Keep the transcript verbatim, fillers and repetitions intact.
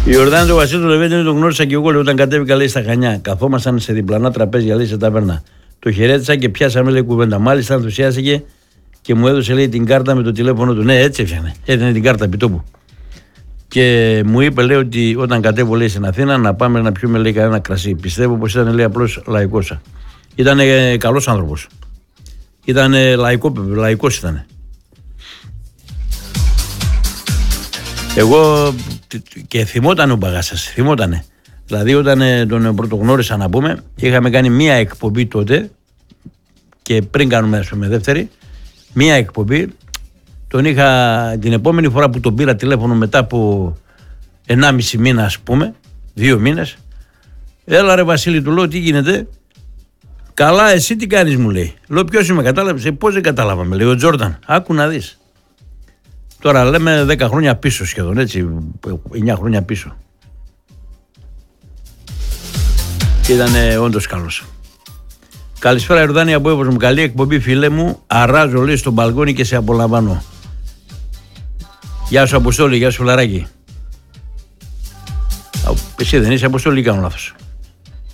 Η Ιορδάνη του Βασίλη του Λεβέντη τον γνώρισα και εγώ, λέει, όταν κατέβηκα, λέει, στα Χανιά. Καθόμασταν σε διπλανά τραπέζια, λέει, σε ταβέρνα. Το χαιρέτησα και πιάσαμε, λέει, κουβέντα. Μάλιστα ενθουσιάστηκε και μου έδωσε, λέει, την κάρτα με το τηλέφωνο του. Ναι, έτσι έφτιανε. Έδινε την κάρτα επιτόπου. Και μου είπε, λέει, ότι όταν κατέβω, λέει, στην Αθήνα να πάμε να πιούμε, λέει, κανένα κρασί. Πιστεύω πως ήταν, λέει, απλώς λαϊκός. Ήταν ε, καλός άνθρωπος. Ήταν ε, λαϊκό, λαϊκός ήταν. Εγώ και θυμόταν ο Μπαγάσας, θυμότανε. Δηλαδή όταν ε, τον πρωτογνώρισα, να πούμε, είχαμε κάνει μία εκπομπή τότε και πριν κάνουμε, ας πούμε, δεύτερη, μία εκπομπή. Τον είχα την επόμενη φορά που τον πήρα τηλέφωνο μετά από ενάμιση μήνα, ας πούμε, δύο μήνες. Έλα ρε Βασίλη, του λέω, τι γίνεται? Καλά, εσύ τι κάνεις, μου λέει. Λέω, ποιος είμαι, κατάλαβες? Ε, πώς δεν καταλάβαμε, λέει, ο Τζόρνταν. Άκου να δεις. Τώρα λέμε δέκα χρόνια πίσω σχεδόν, έτσι, εννιά χρόνια πίσω. Και ήταν ε, όντως καλός. Καλησπέρα Ιορδάνη από Εύβος μου, καλή εκπομπή φίλε μου. Αράζω, λέει, στο μπαλκόνι και σε απολαμβάνω. Γεια σου Αποστόλη, γεια σου Λαράκη. Εσύ δεν είσαι Αποστόλη, κάνω λάθος.